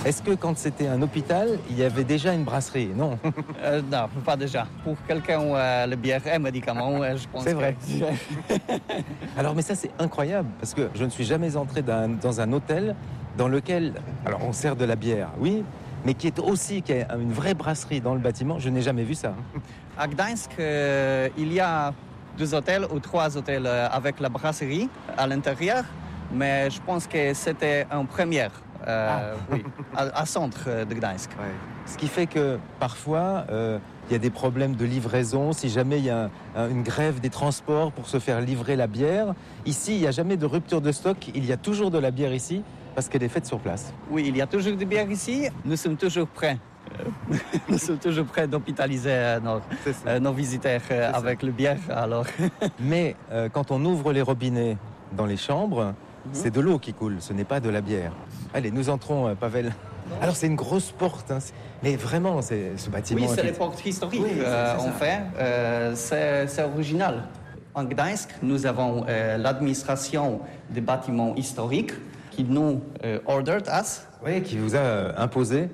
Est-ce que quand c'était un hôpital, il y avait déjà une brasserie? Non. Non, pas déjà. Pour quelqu'un où la bière est médicament, je pense. C'est vrai. Alors, mais ça, c'est incroyable, parce que je ne suis jamais entré dans un hôtel dans lequel, alors on sert de la bière, oui, mais qui a une vraie brasserie dans le bâtiment. Je n'ai jamais vu ça. À Gdańsk, il y a 2 hôtels ou 3 hôtels avec la brasserie à l'intérieur, mais je pense que c'était en première, oui, à centre de Gdańsk. Ouais. Ce qui fait que parfois, il y a des problèmes de livraison. Si jamais il y a une grève des transports pour se faire livrer la bière, ici, il n'y a jamais de rupture de stock. Il y a toujours de la bière ici parce qu'elle est faite sur place. Oui, il y a toujours de bière ici. Nous sommes toujours prêts. Nous sommes toujours prêts d'hôpitaliser nos visiteurs avec la bière. Alors. Mais quand on ouvre les robinets dans les chambres, c'est de l'eau qui coule, ce n'est pas de la bière. Allez, nous entrons, Pavel. Alors c'est une grosse porte, hein. Mais vraiment, ce bâtiment... Oui, c'est les portes historiques, en fait. C'est original. En Gdańsk, nous avons l'administration des bâtiments historiques qui nous ordered us. Oui, qui vous a imposé.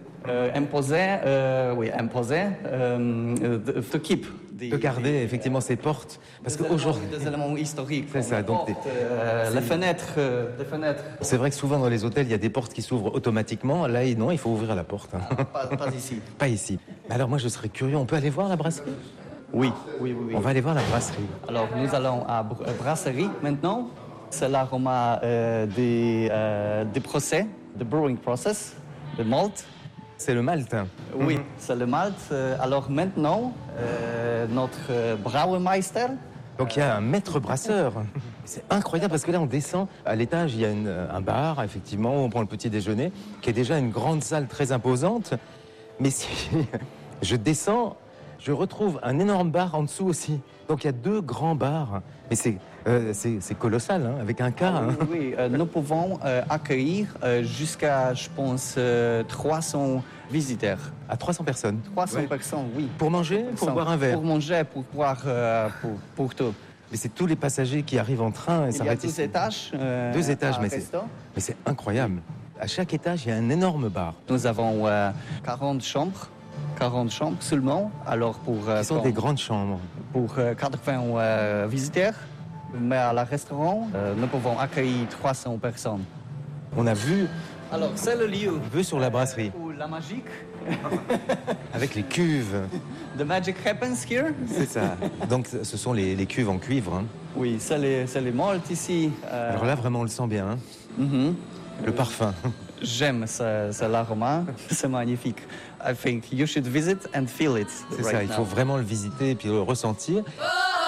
To keep. De garder effectivement ces portes. Parce qu'aujourd'hui... Des éléments historiques. C'est ça, donc les fenêtres. C'est vrai que souvent dans les hôtels, il y a des portes qui s'ouvrent automatiquement. Là, non, il faut ouvrir la porte. Pas ici. Pas ici. Mais alors moi, je serais curieux. On peut aller voir la brasserie? Oui. On va aller voir la brasserie. Alors, nous allons à brasserie maintenant. C'est l'aroma des procès, the brewing process, the malt. C'est le malt. Oui, c'est le malt. Alors maintenant, notre Brauermeister. Donc il y a un maître brasseur. C'est incroyable parce que là on descend. À l'étage, il y a un bar, effectivement, où on prend le petit déjeuner, qui est déjà une grande salle très imposante. Mais si je descends, je retrouve un énorme bar en dessous aussi. Donc il y a 2 grands bars. Mais c'est colossal, hein, avec un cas. Hein. Oui, nous pouvons accueillir jusqu'à, je pense, 300 visiteurs. À 300 personnes? 300 personnes, oui. Pour manger? Pour boire un verre? Pour manger, pour boire, pour tout. Mais c'est tous les passagers qui arrivent en train et s'arrêtent ici. 2 étages. 2 étages, mais c'est incroyable. À chaque étage, il y a un énorme bar. Nous avons 40 chambres. 40 chambres seulement. Alors qui sont des grandes chambres. Pour 80 visiteurs. Mais à la restaurant, nous pouvons accueillir 300 personnes. On a vu... Alors, c'est le lieu. Vue sur la brasserie. Où la magique. Avec les cuves. The magic happens here. C'est ça. Donc, ce sont les cuves en cuivre. Hein. Oui, c'est les malts ici. Alors là, vraiment, on le sent bien. Hein. Le parfum. J'aime l'aroma. C'est magnifique. I think you should visit and feel it. C'est ça, il faut vraiment le visiter et puis le ressentir.